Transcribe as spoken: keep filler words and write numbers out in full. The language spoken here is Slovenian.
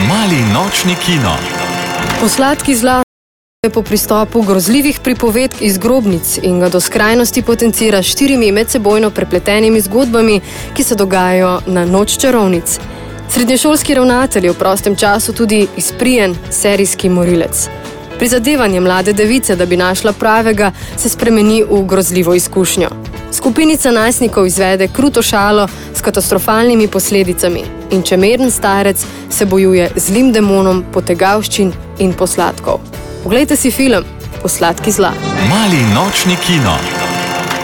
Mali nočni kino. Posladki zla je po pristopu grozljivih pripovedk iz grobnic in ga do skrajnosti potencira štirimi medsebojno prepletenimi zgodbami, ki se dogajajo na Noč čarovnic. Srednješolski ravnatelj je v prostem času tudi izprijen serijski morilec. Prizadevanje mlade device, da bi našla pravega, se spremeni v grozljivo izkušnjo. Skupinica najstnikov izvede kruto šalo s katastrofalnimi posledicami in čemeren starec se bojuje z zlim demonom potegavščin in posladkov. Poglejte si film Posladki zla. Mali nočni kino.